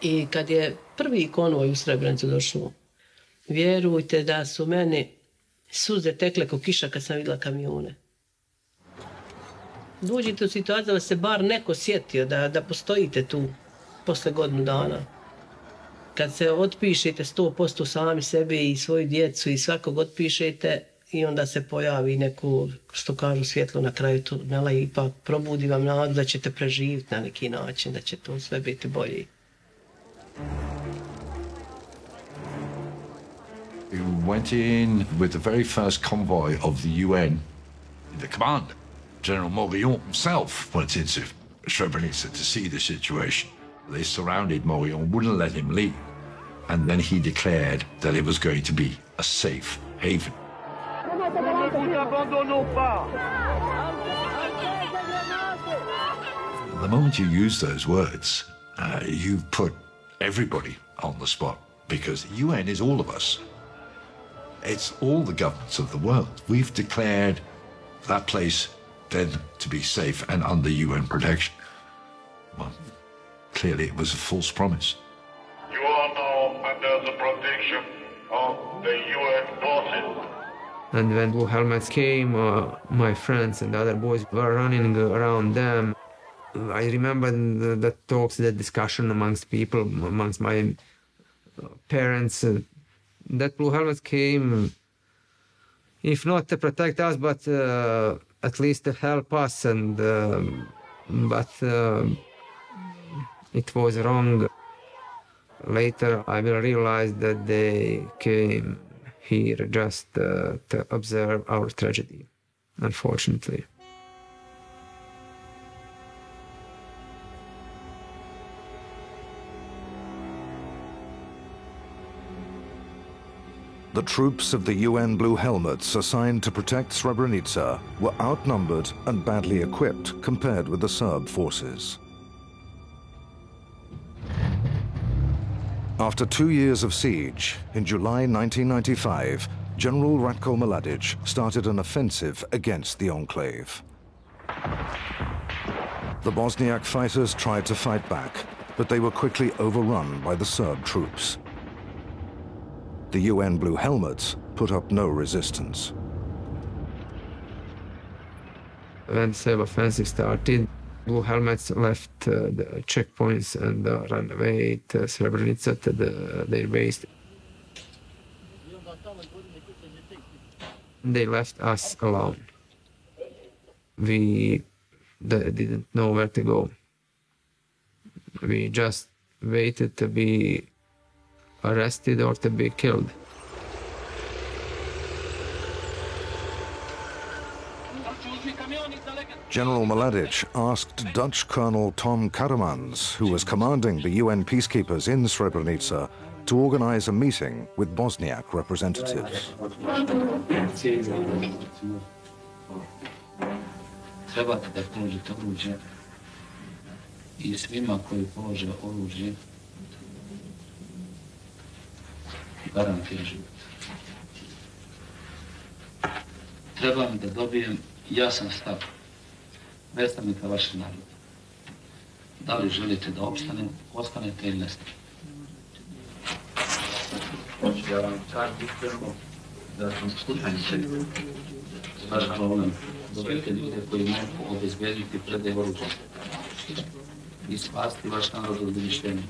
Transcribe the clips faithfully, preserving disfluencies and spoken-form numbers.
I kad je prvi konvoj u Srebrenicu došao, vjerujte da su meni suze tekle ko kiša kad sam vidjela kamione. Dođite u situaciju da se bar neko sjetio da, da postojite tu posle godinu dana. Kad se otpišete sto posto sami sebe i svoju djecu i svakog otpišete i onda se pojavi neko, što kažu, svjetlo na kraju tunela i ipak probudi vam nadu da ćete preživjeti na neki način, da će to sve biti bolje. We went in with the very first convoy of the U N. The commander, General Morillon himself, went into Srebrenica to see the situation. They surrounded Morillon, wouldn't let him leave. And then he declared that it was going to be a safe haven. The moment you use those words, uh, you've put everybody on the spot, because the U N is all of us. It's all the governments of the world. We've declared that place then to be safe and under U N protection. Well, clearly it was a false promise. You are now under the protection of the U N forces. And when Blue Helmets came, uh, my friends and other boys were running around them. I remember the, the talks, the discussion amongst people, amongst my parents, uh, that Blue Helmets came, if not to protect us, but uh, at least to help us. And uh, but uh, it was wrong. Later, I will realize that they came here just uh, to observe our tragedy, unfortunately. The troops of the U N Blue Helmets assigned to protect Srebrenica were outnumbered and badly equipped compared with the Serb forces. After two years of siege, in July nineteen ninety-five, General Ratko Mladic started an offensive against the enclave. The Bosniak fighters tried to fight back, but they were quickly overrun by the Serb troops. The U N Blue Helmets put up no resistance. When the Serb offensive started, Blue Helmets left uh, the checkpoints and uh, ran away to Srebrenica, to the, their base. They left us alone. We didn't know where to go. We just waited to be arrested or to be killed. General Mladic asked Dutch Colonel Tom Karemans, who was commanding the U N peacekeepers in Srebrenica, to organize a meeting with Bosniak representatives. Trebate da položite oružje i svima koji polože oružje garantira život. Trebam da dobijem jasan stav predstavnika vašeg naroda. Da li želite da opstane, ostanete ili nestanete? Hoću ja vam kažem iskreno da sam slučajno vaš problem. Dobijete ljude koji mogu obezbediti predaj oružja i spasti vaš narod od uništenja.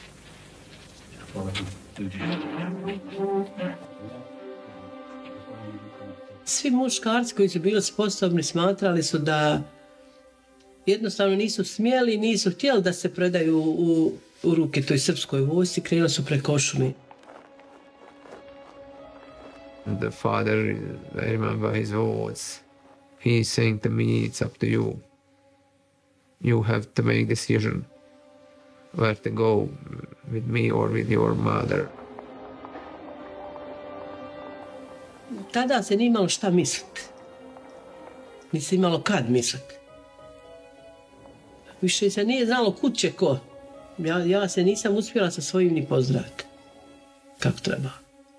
Svi muškarci koji su bili sposobni smatrali su da jednostavno nisu smjeli, nisu htjeli da se predaju u, u ruke toj srpskoj vojsci, krenuli su preko šumi. The father, I remember his words. He's saying to me, it's up to you. You have to make a decision where to go, with me or with your mother. Tada se nije imalo šta misliti. Nisi imalo kad misliti. Više se nije znalo kud će ko. Ja, ja se nisam uspjela sa svojim ni pozdraviti. Kako treba.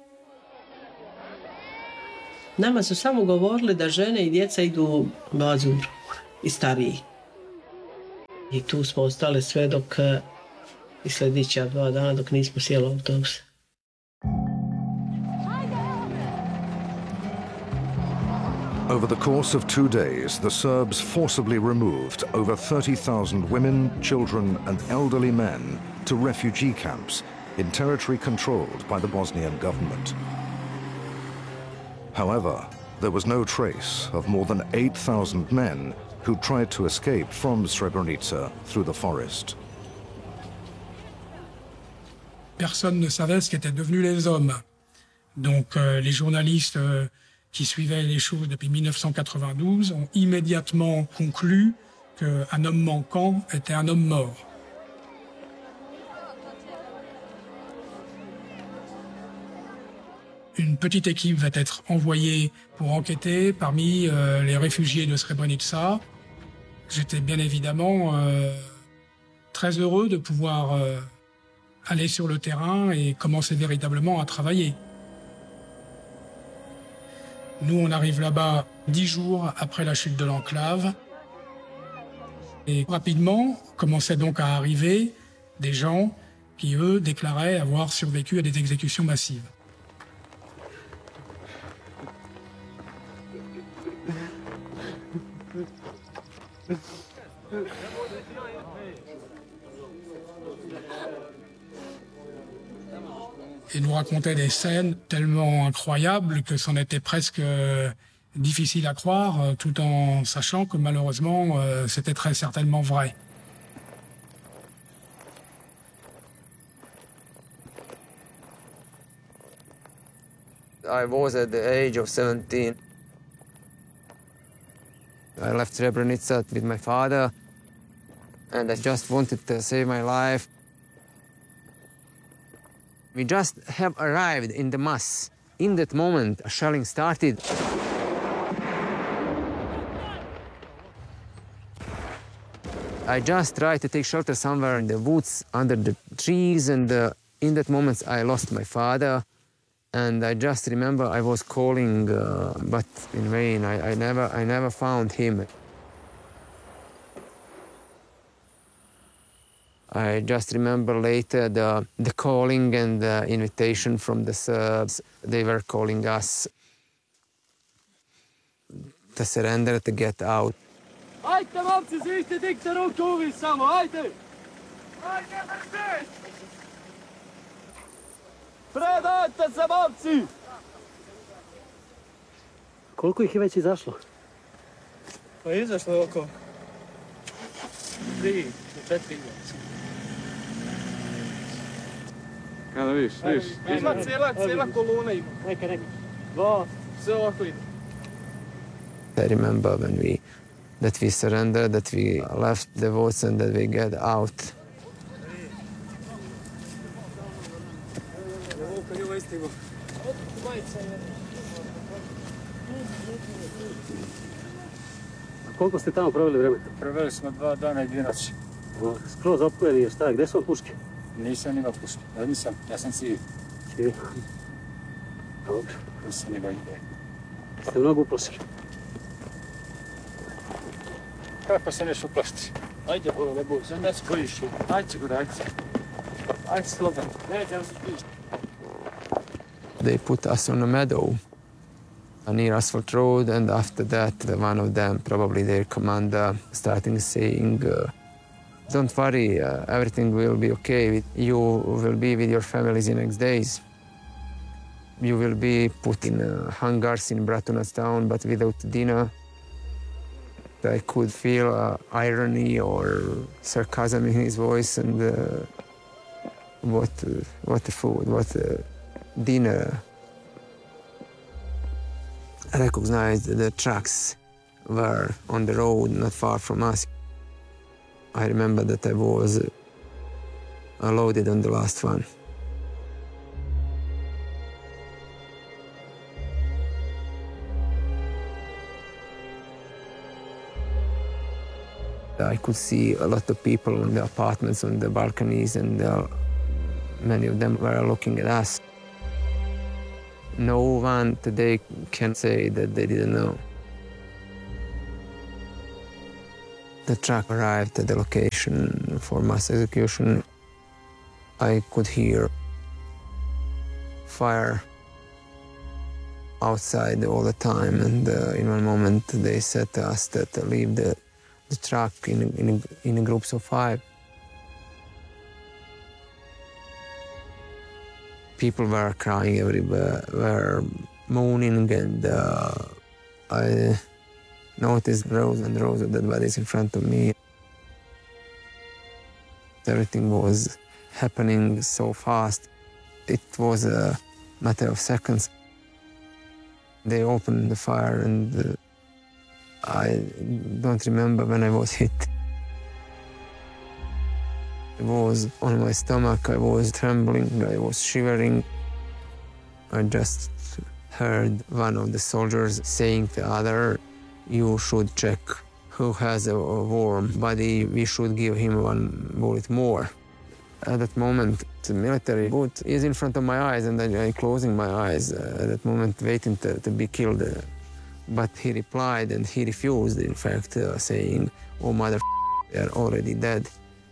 Nama su samo govorili da žene i djeca idu u bazu i stariji. I tu smo ostali sve dok i sljedeća dva dana dok nismo sjeli u autobus. Over the course of two days, the Serbs forcibly removed over thirty thousand women, children and elderly men to refugee camps in territory controlled by the Bosnian government. However, there was no trace of more than eight thousand men who tried to escape from Srebrenica through the forest. Personne ne savait ce qu'étaient devenus les hommes. Donc euh, les journalistes euh, qui suivaient les choses depuis mille neuf cent quatre-vingt-douze ont immédiatement conclu qu'un homme manquant était un homme mort. Une petite équipe va être envoyée pour enquêter parmi euh, les réfugiés de Srebrenica. J'étais bien évidemment euh, très heureux de pouvoir euh, aller sur le terrain et commencer véritablement à travailler. Nous, on arrive là-bas dix jours après la chute de l'enclave. Et rapidement, commençaient donc à arriver des gens qui, eux, déclaraient avoir survécu à des exécutions massives. Et nous racontait des scènes tellement incroyables que c'en était presque euh, difficile à croire, euh, tout en sachant que malheureusement, euh, c'était très certainement vrai. I was at the age of seventeen. I left Srebrenica with my father, and I just wanted to save my life. We just have arrived in the mass. In that moment, a shelling started. I just tried to take shelter somewhere in the woods, under the trees, and uh, in that moment, I lost my father. And I just remember I was calling, uh, but in vain. I, I never, I never found him. I just remember later the, the calling and the invitation from the Serbs. They were calling us to surrender, to get out. Ajde, momci, zvište, dignite ruku uvi samo, ajde! Ajde, brže! Predajte se, momci! Koliko ih je već izašlo? Pa izašlo je oko tri, četiri. Kada vidiš, vidiš? Ima cijela, cijela koluna ima. Neka, neka. Dva. Sve ovako ide. I remember when we, that we surrendered, that we left the woods and that we get out. Koliko ste tamo proveli vremena? Proveli smo dva dana i dvije noći. Skroz opkojeni je šta? Gde su vam puške? Nisam imao puške. Ja nisam, ja sam civi. Civi. Dobro. Nisam imao ideje. Ste mnogo uplašili? Kako se neš uplašiti? Ajde, bolo, ne boj, sad ne se bojiš. Ajde, gore, ajde. Ajde, slobodno. Neće, ja se bojiš. They put us on a meadow near Asphalt Road, and after that, one of them, probably their commander, starting saying, uh, don't worry, uh, everything will be okay. You will be with your families the next days. You will be put in uh, hangars in Bratunac town, but without dinner. I could feel uh, irony or sarcasm in his voice, and uh, what, uh, what the food, what uh, dinner. I recognized the trucks were on the road not far from us. I remember that I was uh, loaded on the last one. I could see a lot of people in the apartments on the balconies, and uh, many of them were looking at us. No one today can say that they didn't know. The truck arrived at the location for mass execution. I could hear fire outside all the time, and uh, in one moment they said to us that uh, leave the, the truck in, in, in groups of five. People were crying everywhere, were moaning, and uh, I noticed rows and rows of dead bodies in front of me. Everything was happening so fast. It was a matter of seconds. They opened the fire, and uh, I don't remember when I was hit. I was on my stomach, I was trembling, I was shivering. I just heard one of the soldiers saying to the other, "You should check who has a warm body, we should give him one bullet more." At that moment, the military boot is in front of my eyes, and I'm closing my eyes uh, at that moment, waiting to, to be killed. Uh, but he replied, and he refused, in fact, uh, saying, "Oh, mother f***, they are already dead."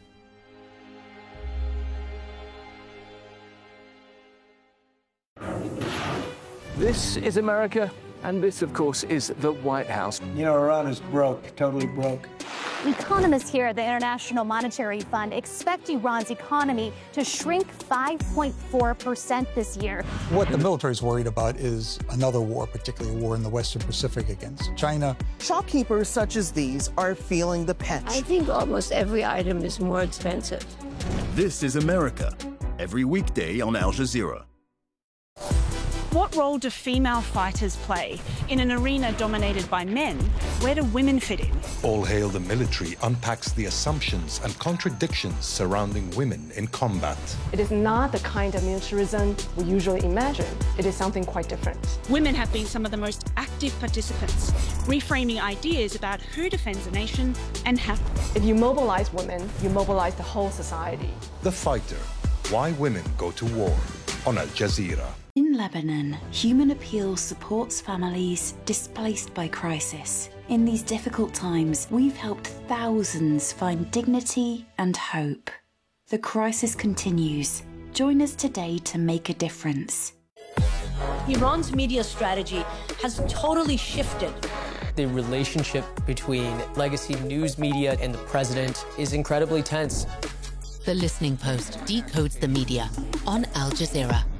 This is America, and this, of course, is the White House. You know, Iran is broke, totally broke. Economists here at the International Monetary Fund expect Iran's economy to shrink five point four percent this year. What the military is worried about is another war, particularly a war in the Western Pacific against China. Shopkeepers such as these are feeling the pinch. I think almost every item is more expensive. This is America, every weekday on Al Jazeera. What role do female fighters play in an arena dominated by men? Where do women fit in? All Hail the Military unpacks the assumptions and contradictions surrounding women in combat. It is not the kind of militarism we usually imagine. It is something quite different. Women have been some of the most active participants, reframing ideas about who defends a nation and how. If you mobilize women, you mobilize the whole society. The Fighter, Why Women Go to War, on Al Jazeera. In Lebanon, Human Appeal supports families displaced by crisis. In these difficult times, we've helped thousands find dignity and hope. The crisis continues. Join us today to make a difference. Iran's media strategy has totally shifted. The relationship between legacy news media and the president is incredibly tense. The Listening Post decodes the media on Al Jazeera.